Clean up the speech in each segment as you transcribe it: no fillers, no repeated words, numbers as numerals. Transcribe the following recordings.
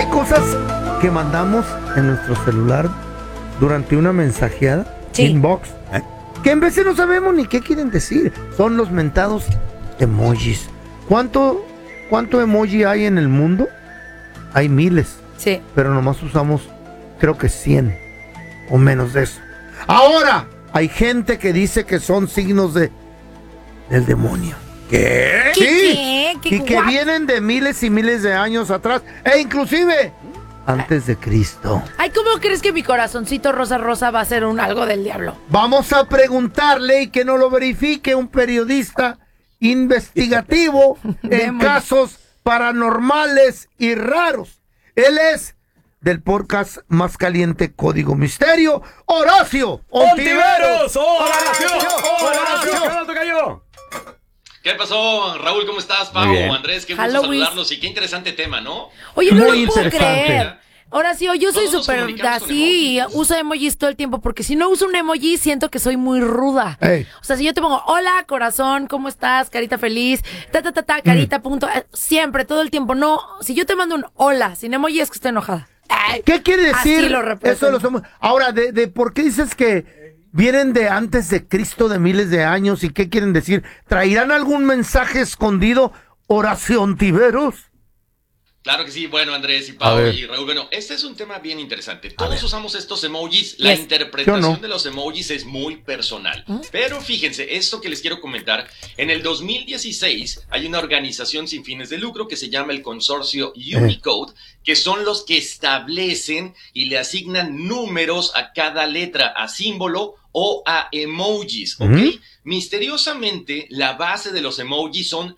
Hay cosas que mandamos en nuestro celular durante una mensajeada, inbox, que en veces no sabemos ni qué quieren decir. Son los mentados emojis. ¿Cuánto emoji hay en el mundo? Hay miles. Sí. Pero nomás usamos, creo que 100 o menos de eso. Ahora, hay gente que dice que son signos del demonio. ¿Qué? ¿Qué? Sí. Y que vienen de miles y miles de años atrás. E inclusive antes de Cristo. Ay, ¿cómo crees que mi corazoncito rosa rosa va a ser algo del diablo? Vamos a preguntarle y que nos lo verifique un periodista investigativo en casos paranormales y raros. Él es del podcast más caliente Código Misterio, Horacio Ontiveros. ¡Horacio! ¿Qué pasó, Raúl? ¿Cómo estás, Pau? Andrés, qué gusto saludarlos y qué interesante tema, ¿no? Oye, no Muy lo puedo interesante. creer. Ahora sí, yo soy Todos súper comunicamos así y uso emojis todo el tiempo, porque si no uso un emoji siento que soy muy ruda. Ey. O sea, si yo te pongo, hola, corazón, ¿cómo estás? Carita feliz, carita, punto, siempre, todo el tiempo. No, si yo te mando un hola sin emoji es que estoy enojada. ¿Qué quiere decir? Así lo represento. Eso lo somos. Ahora, de ¿por qué dices que vienen de antes de Cristo, de miles de años? ¿Y qué quieren decir? ¿Traerán algún mensaje escondido, Horacio Ontiveros? Claro que sí, bueno, Andrés y Pau y Raúl, bueno, este es un tema bien interesante. Todos usamos estos emojis, la interpretación de los emojis es muy personal. Pero fíjense, esto que les quiero comentar, en el 2016 hay una organización sin fines de lucro que se llama el consorcio Unicode, que son los que establecen y le asignan números a cada letra, a símbolo o a emojis, ¿ok? Misteriosamente, la base de los emojis son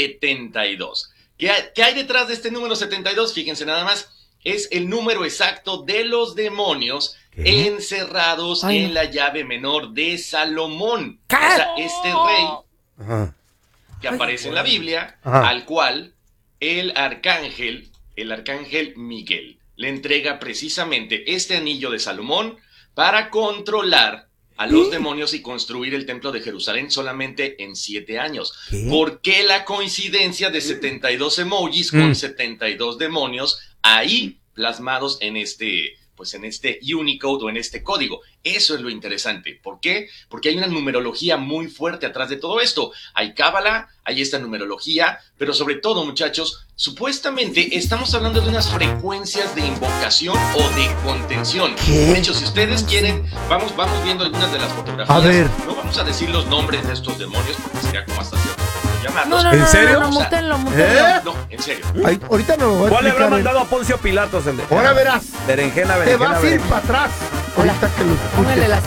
72. ¿Qué hay detrás de este número 72? Fíjense nada más, es el número exacto de los demonios encerrados en la llave menor de Salomón. O sea, este rey que aparece en la Biblia, al cual el arcángel Miguel le entrega precisamente este anillo de Salomón para controlar a los demonios y construir el templo de Jerusalén solamente en 7 años. ¿Por qué la coincidencia de 72 emojis con 72 demonios ahí plasmados en este Unicode o en este código? Eso es lo interesante. ¿Por qué? Porque hay una numerología muy fuerte atrás de todo esto. Hay cábala, hay esta numerología, pero sobre todo, muchachos, supuestamente estamos hablando de unas frecuencias de invocación o de contención. De hecho, si ustedes quieren, vamos viendo algunas de las fotografías. A ver. No vamos a decir los nombres de estos demonios porque sería como hasta cierto punto llamarlos. No, ¿En serio? No, mútenlo. No, en serio. Ay, ahorita no lo voy a ¿Cuál le habrá explicar. mandado a Poncio Pilatos? Ahora verás. Berenjena. Te vas a ir para atrás. Ahorita que lo Póngale la